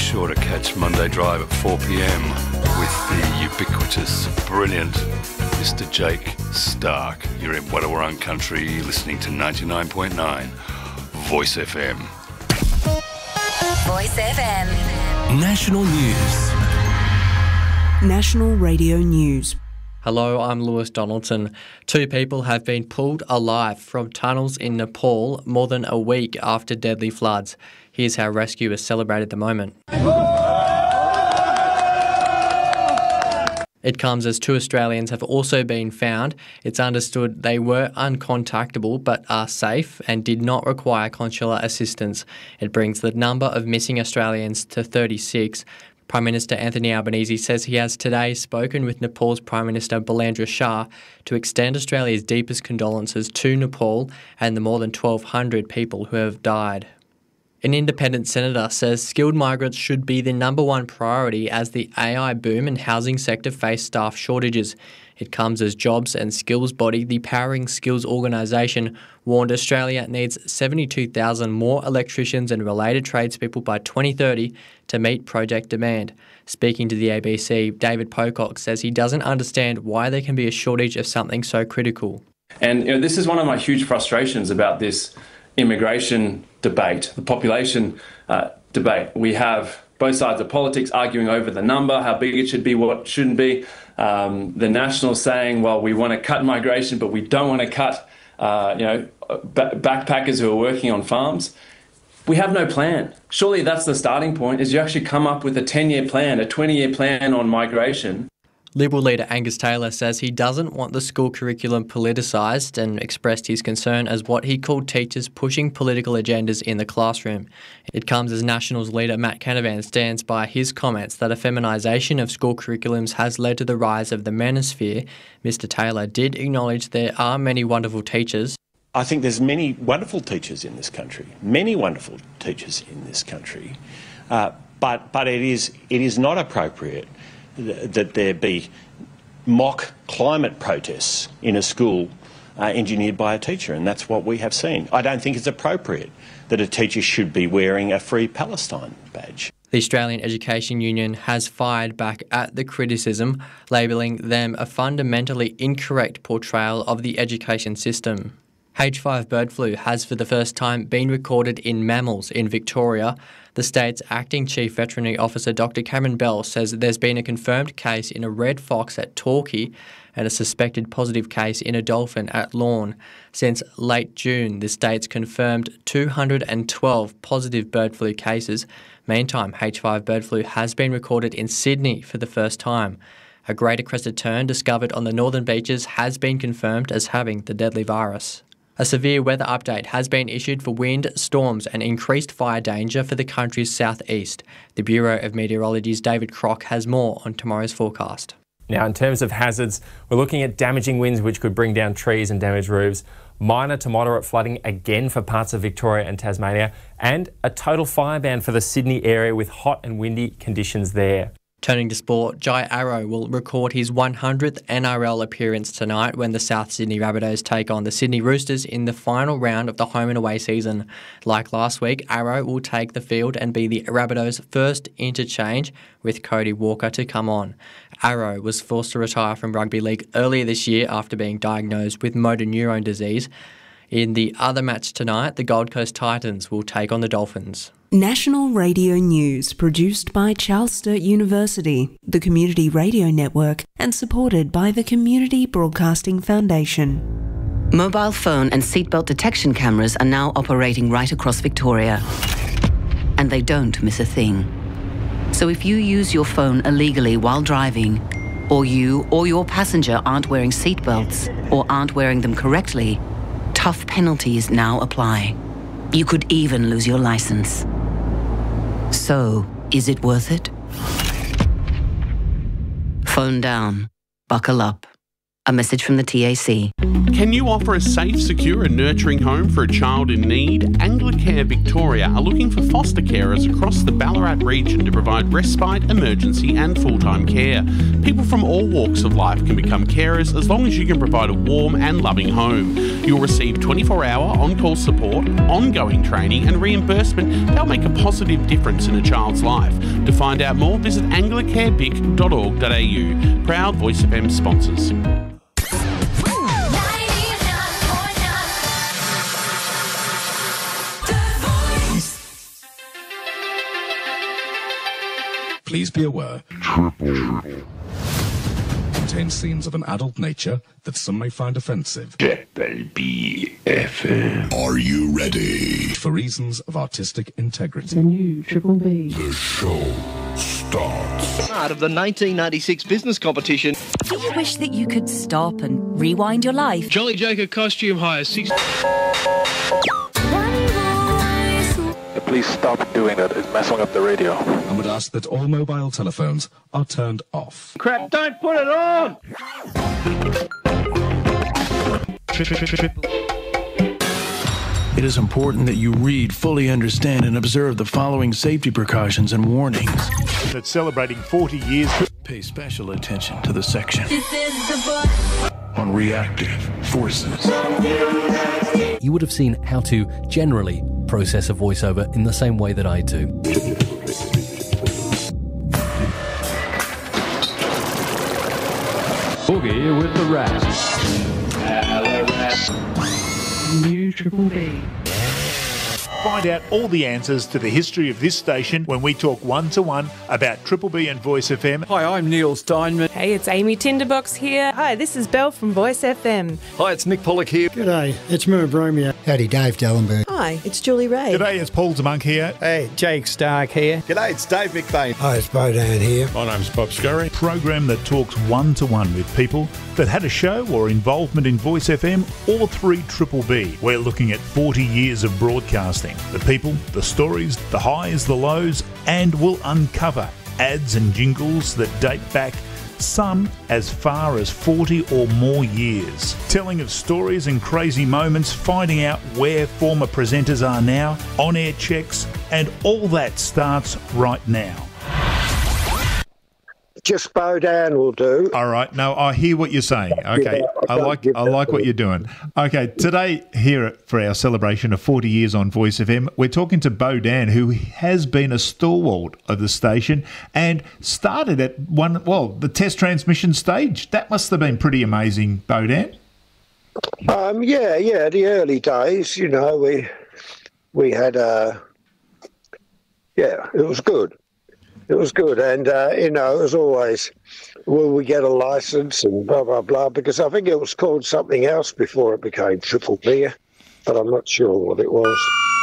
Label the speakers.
Speaker 1: sure to catch Monday Drive at 4 p.m. with the ubiquitous, brilliant Mr. Jake Stark. You're in Wadawurrung country listening to 99.9 Voice FM.
Speaker 2: Voice FM.
Speaker 3: National News.
Speaker 4: National Radio News.
Speaker 5: Hello, I'm Lewis Donaldson. 2 people have been pulled alive from tunnels in Nepal more than a week after deadly floods. Here's how rescue is celebrated the moment. It comes as 2 Australians have also been found. It's understood they were uncontactable but are safe and did not require consular assistance. It brings the number of missing Australians to 36. Prime Minister Anthony Albanese says he has today spoken with Nepal's Prime Minister Balandra Shah to extend Australia's deepest condolences to Nepal and the more than 1,200 people who have died. An independent senator says skilled migrants should be the number one priority as the AI boom and housing sector face staff shortages. It comes as jobs and skills body, the Powering Skills organisation, warned Australia needs 72,000 more electricians and related tradespeople by 2030 to meet project demand. Speaking to the ABC, David Pocock says he doesn't understand why there can be a shortage of something so critical.
Speaker 6: And this is one of my huge frustrations about this immigration debate, the population debate. We have both sides of politics arguing over the number, how big it should be, what it shouldn't be. The Nationals saying, well, we want to cut migration, but we don't want to cut, backpackers who are working on farms. We have no plan. Surely that's the starting point, is you actually come up with a 10-year plan, a 20-year plan on migration.
Speaker 5: Liberal leader Angus Taylor says he doesn't want the school curriculum politicised and expressed his concern as what he called teachers pushing political agendas in the classroom. It comes as Nationals leader Matt Canavan stands by his comments that a feminisation of school curriculums has led to the rise of the manosphere. Mr Taylor did acknowledge there are many wonderful teachers.
Speaker 7: I think there's many wonderful teachers in this country, but it is not appropriate that there be mock climate protests in a school engineered by a teacher, and that's what we have seen. I don't think it's appropriate that a teacher should be wearing a Free Palestine badge.
Speaker 5: The Australian Education Union has fired back at the criticism, labelling them a fundamentally incorrect portrayal of the education system. H5 bird flu has for the first time been recorded in mammals in Victoria. The state's acting Chief Veterinary Officer Dr Cameron Bell says there's been a confirmed case in a red fox at Torquay and a suspected positive case in a dolphin at Lorne. Since late June, the state's confirmed 212 positive bird flu cases. Meantime, H5 bird flu has been recorded in Sydney for the first time. A greater crested tern discovered on the northern beaches has been confirmed as having the deadly virus. A severe weather update has been issued for wind, storms and increased fire danger for the country's southeast. The Bureau of Meteorology's David Crock has more on tomorrow's forecast.
Speaker 8: Now, in terms of hazards, we're looking at damaging winds which could bring down trees and damage roofs, minor to moderate flooding again for parts of Victoria and Tasmania, and a total fire ban for the Sydney area with hot and windy conditions there.
Speaker 5: Turning to sport, Jai Arrow will record his 100th NRL appearance tonight when the South Sydney Rabbitohs take on the Sydney Roosters in the final round of the home and away season. Like last week, Arrow will take the field and be the Rabbitohs' first interchange, with Cody Walker to come on. Arrow was forced to retire from rugby league earlier this year after being diagnosed with motor neurone disease. In the other match tonight, the Gold Coast Titans will take on the Dolphins.
Speaker 4: National Radio News, produced by Charles Sturt University, the Community Radio Network, and supported by the Community Broadcasting Foundation.
Speaker 2: Mobile phone and seatbelt detection cameras are now operating right across Victoria. And they don't miss a thing. So if you use your phone illegally while driving, or you or your passenger aren't wearing seatbelts or aren't wearing them correctly, tough penalties now apply. You could even lose your license. So, is it worth it? Phone down. Buckle up. A message from the TAC.
Speaker 9: Can you offer a safe, secure and nurturing home for a child in need? Anglicare Victoria are looking for foster carers across the Ballarat region to provide respite, emergency and full-time care. People from all walks of life can become carers as long as you can provide a warm and loving home. You'll receive 24-hour on-call support, ongoing training and reimbursement that'll make a positive difference in a child's life. To find out more, visit anglicarevic.org.au. Proud Voice FM sponsors.
Speaker 10: Please be aware. Contains scenes of an adult nature that some may find offensive.
Speaker 1: Triple B FM.
Speaker 10: Are you ready? For reasons of artistic integrity.
Speaker 11: The new Triple B.
Speaker 10: The show starts.
Speaker 12: Part of the 1996 business competition.
Speaker 13: Do you wish that you could stop and rewind your life?
Speaker 14: Jolly Joker costume hire 6.
Speaker 15: Please stop doing that. It's messing up the radio.
Speaker 10: I would ask that all mobile telephones are turned off.
Speaker 12: Crap, don't put it on!
Speaker 16: It is important that you read, fully understand, and observe the following safety precautions and warnings.
Speaker 17: That's celebrating 40 years.
Speaker 16: Pay special attention to the section on reactive forces.
Speaker 3: You would have seen how to generally process a voiceover in the same way that I do.
Speaker 18: Boogie with the Rat.
Speaker 11: New Triple B.
Speaker 17: Find out all the answers to the history of this station when we talk one-to-one about Triple B and Voice FM.
Speaker 19: Hi, I'm Neil Steinman.
Speaker 20: Hey, it's Amy Tinderbox here. Hi, this is Belle from Voice FM.
Speaker 19: Hi, it's Nick Pollock here.
Speaker 21: G'day, it's Merv Romeo.
Speaker 22: Howdy, Dave Dellenberg.
Speaker 23: Hi, it's Julie Ray.
Speaker 17: G'day, it's Paul DeMonk here.
Speaker 21: Hey, Jake Stark here.
Speaker 24: G'day, it's Dave McBain.
Speaker 22: Hi, it's Bodan here.
Speaker 25: My name's Bob Scurry.
Speaker 17: Program that talks one-to-one with people that had a show or involvement in Voice FM or 3 Triple B. We're looking at 40 years of broadcasting. The people, the stories, the highs, the lows, and we'll uncover ads and jingles that date back some as far as 40 or more years. Telling of stories and crazy moments, finding out where former presenters are now, on-air checks, and all that starts right now.
Speaker 22: Just Bodan will do.
Speaker 17: All right. No, I hear what you're saying. Okay. I like what you're doing. Okay. Today, here for our celebration of 40 years on Voice FM, we're talking to Bodan, who has been a stalwart of the station and started at the test transmission stage. That must have been pretty amazing, Bodan.
Speaker 22: Yeah. The early days, we had it was good. It was good, and, it was always, will we get a licence and blah, blah, blah, because I think it was called something else before it became Triple B, but I'm not sure what it was.